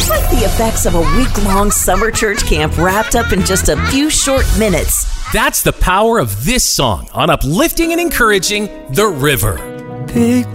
It's like the effects of a week-long summer church camp wrapped up in just a few short minutes. That's the power of this song on uplifting and encouraging The River. Big